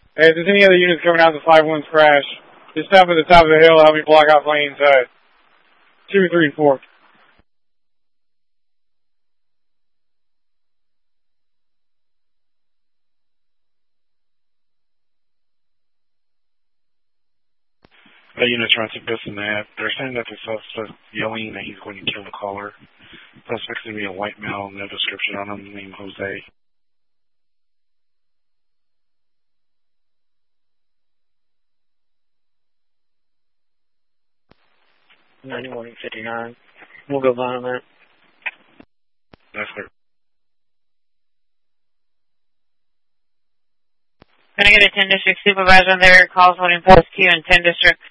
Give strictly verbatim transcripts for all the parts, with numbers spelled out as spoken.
Hey, if there's any other units coming out of the five one's crash, just stop at the top of the hill, help me block out plane inside. Two, three, four. The unit transit this and that. They're saying that the suspect yelling that he's going to kill the caller. Suspect's going to be a white male, no description on him, named Jose. ninety-one fifty-nine. We'll go by on that. That's clear. Can I get a ten district supervisor there? Calls holding post Q and ten district.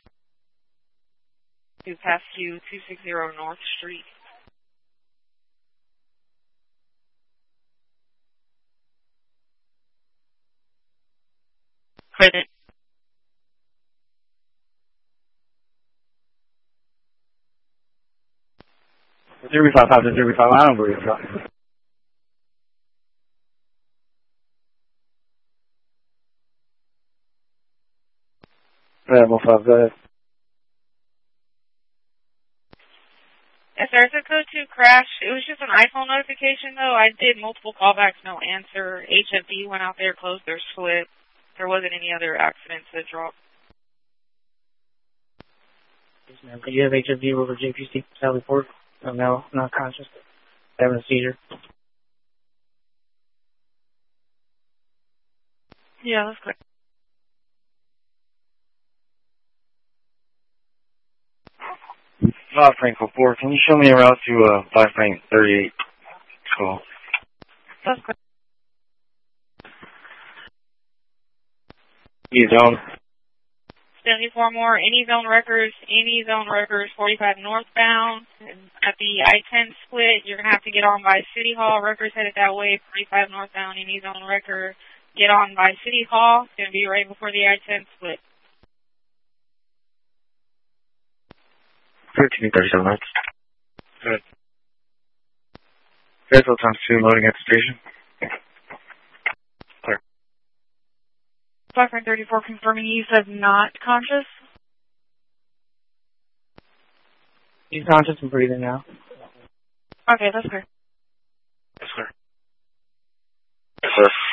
To pass Q two sixty North Street. Credit. zero five five to zero five. I don't believe it. Yeah, one five, go ahead. Yes, sir. It's a code two crash. It was just an iPhone notification, though. I did multiple callbacks, no answer. H F D went out there, closed their split. There wasn't any other accidents that dropped. Yes, ma'am. Could you have H F D over J P C Sally Ford? Oh, no, not conscious. Having a seizure. Yeah, that's correct. Five Franklin four. Can you show me a route to uh, five Frank thirty-eight? Cool. That's correct. You zone. seventy-four more. Any zone records, any zone records, forty-five northbound. At the I ten split, you're going to have to get on by City Hall. Records headed that way, forty-five northbound, any zone record. Get on by City Hall. It's going to be right before the I ten split. thirteen thirty-seven minutes. Good. Fairfield times two, loading at the station. Clear. five thirty-four confirming you said not conscious. He's conscious and breathing now. Okay, that's clear. That's clear. Yes, sir.